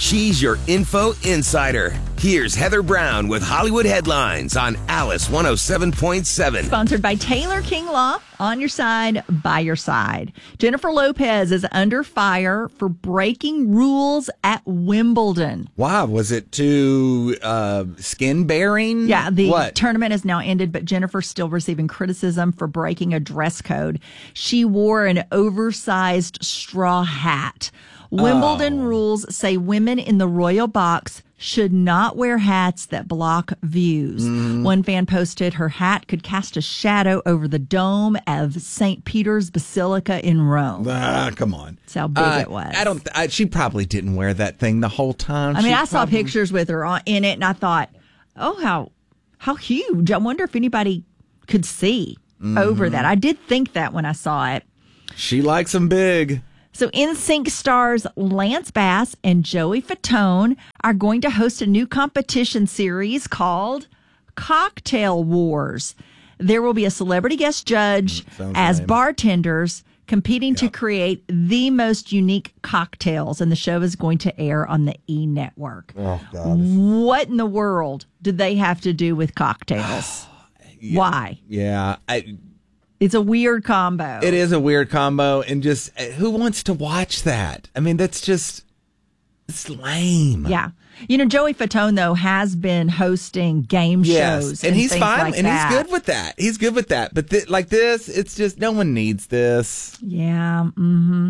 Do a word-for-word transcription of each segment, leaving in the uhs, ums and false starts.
She's your info insider. Here's Heather Brown with Hollywood Headlines on Alice one oh seven point seven. Sponsored by Taylor King Law. On your side, by your side. Jennifer Lopez is under fire for breaking rules at Wimbledon. Wow, was it too uh, skin-bearing? Yeah, the what? tournament has now ended, but Jennifer's still receiving criticism for breaking a dress code. She wore an oversized straw hat. Wimbledon Oh. rules say women in the royal box should not wear hats that block views. Mm. One fan posted her hat could cast a shadow over the dome of Saint Peter's Basilica in Rome. Ah, come on. That's how big Uh, it was. I don't. Th- I, she probably didn't wear that thing the whole time. I mean, She I saw probably- pictures with her on, in it, and I thought, oh, how how huge. I wonder if anybody could see Mm-hmm. over that. I did think that when I saw it. She likes them big. So N Sync stars Lance Bass and Joey Fatone are going to host a new competition series called Cocktail Wars. There will be a celebrity guest judge Sounds as lame. bartenders competing to create the most unique cocktails, and the show is going to air on the E! Network. Oh, God. What in the world did they have to do with cocktails? Yeah. Why? Yeah, I, It's a weird combo. it is a weird combo, and just uh, who wants to watch that? I mean, that's just it's lame. Yeah. You know, Joey Fatone, though, has been hosting game Yes, shows. and, he's things fine, like and that. he's good with that. He's good with that. But th- like this, it's just no one needs this. Yeah. Mm-hmm.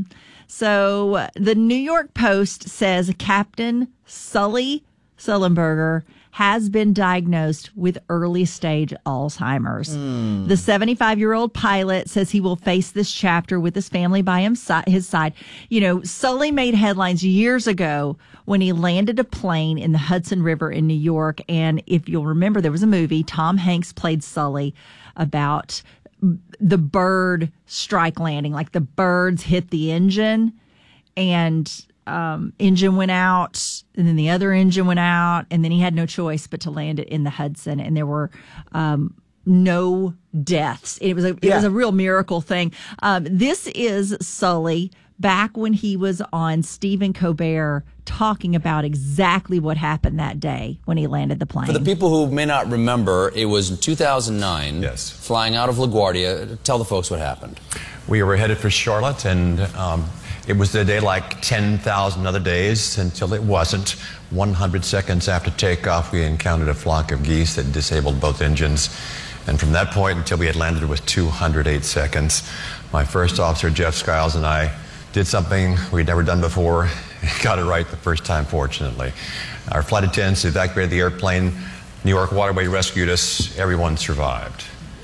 So uh, the New York Post says Captain Sully Sullenberger has been diagnosed with early stage Alzheimer's. Mm. The seventy-five-year-old pilot says he will face this chapter with his family by him, his side. You know, Sully made headlines years ago when he landed a plane in the Hudson River in New York. And if you'll remember, there was a movie, Tom Hanks played Sully, about the bird strike landing, like the birds hit the engine and um, engine went out, and then the other engine went out, and then he had no choice but to land it in the Hudson, and there were um, no deaths. It was a it Yeah. was a real miracle thing. Um, this is Sully back when he was on Stephen Colbert talking about exactly what happened that day when he landed the plane. For the people who may not remember, it was in two thousand nine. Yes. Flying out of LaGuardia. Tell the folks what happened. We were headed for Charlotte, and um, it was a day like ten thousand other days until it wasn't. one hundred seconds after takeoff, we encountered a flock of geese that disabled both engines. And from that point until we had landed, it was two hundred eight seconds. My first officer, Jeff Skiles, and I did something we'd never done before. Got it right the first time, fortunately. Our flight attendants evacuated the airplane. New York Waterway rescued us. Everyone survived.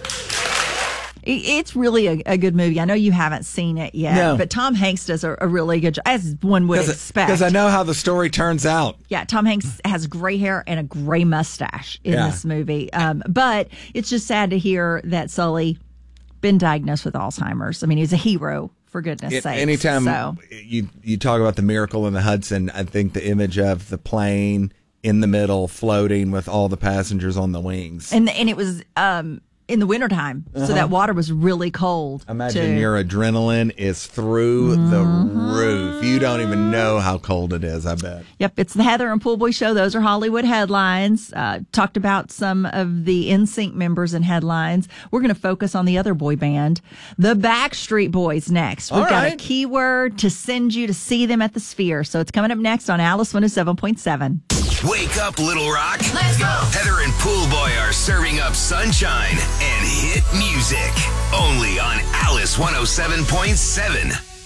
It's really a, a good movie. I know you haven't seen it yet, No. but Tom Hanks does a, a really good job, as one would expect. Because I know how the story turns out. Yeah, Tom Hanks has gray hair and a gray mustache in Yeah. this movie. Um, but it's just sad to hear that Sully been diagnosed with Alzheimer's. I mean, he's a hero, for goodness It- sake. anytime So. you you talk about the miracle in the Hudson, I think the image of the plane in the middle floating with all the passengers on the wings. And, and it was um, in the wintertime, so that water was really cold. Imagine too. your adrenaline is through the roof. You don't even know how cold it is, I bet. Yep, it's the Heather and Pool Boy Show. Those are Hollywood headlines. Uh, talked about some of the N Sync members and headlines. We're going to focus on the other boy band, the Backstreet Boys, next. We've All got a right. keyword to send you to see them at the Sphere. So it's coming up next on Alice one oh seven point seven. Wake up, Little Rock. Let's go. Heather and Pool Boy are serving up sunshine and hit music. Only on Alice one oh seven point seven.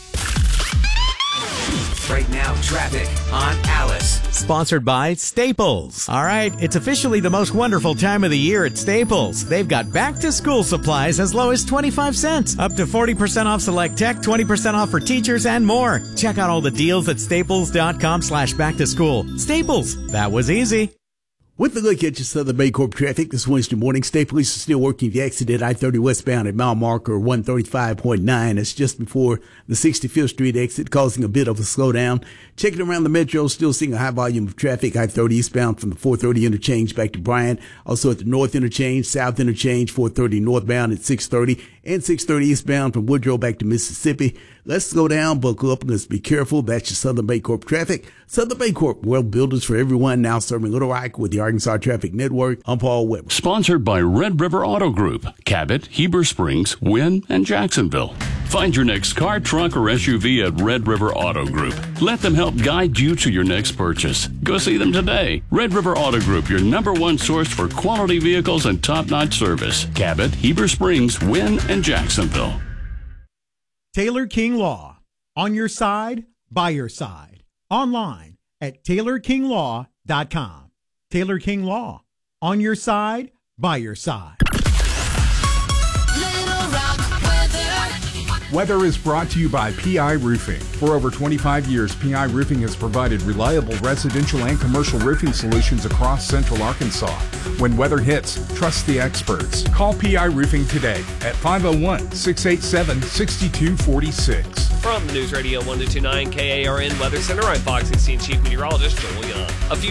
Right now, traffic on Alice. Sponsored by Staples. All right, it's officially the most wonderful time of the year at Staples. They've got back-to-school supplies as low as twenty-five cents, up to forty percent off select tech, twenty percent off for teachers, and more. Check out all the deals at staples.com slash back to school. Staples, that was easy. With a look at your Southern Baycorp traffic this Wednesday morning, state police are still working the accident I thirty westbound at mile marker one thirty-five point nine. It's just before the sixty-fifth Street exit, causing a bit of a slowdown. Checking around the metro, still seeing a high volume of traffic. I thirty eastbound from the four thirty interchange back to Bryant. Also at the north interchange, south interchange, four thirty northbound at six thirty, and six thirty eastbound from Woodrow back to Mississippi. Let's slow down, buckle up, and let's be careful. That's your Southern Bancorp traffic. Southern Bancorp, world builders for everyone, now serving Little Rock with the Arkansas Traffic Network. I'm Paul Weber. Sponsored by Red River Auto Group, Cabot, Heber Springs, Wynn, and Jacksonville. Find your next car, truck, or S U V at Red River Auto Group. Let them help guide you to your next purchase. Go see them today. Red River Auto Group, your number one source for quality vehicles and top-notch service. Cabot, Heber Springs, Wynn, and Jacksonville. Taylor King Law. On your side, by your side. Online at taylor king law dot com. Taylor King Law. On your side, by your side. Weather is brought to you by P I Roofing. For over twenty-five years, P I Roofing has provided reliable residential and commercial roofing solutions across central Arkansas. When weather hits, trust the experts. Call P I Roofing today at five oh one, six eight seven, six two four six. From the News Radio one two two nine K A R N Weather Center, I'm Fox sixteen Chief Meteorologist Joel Young. A few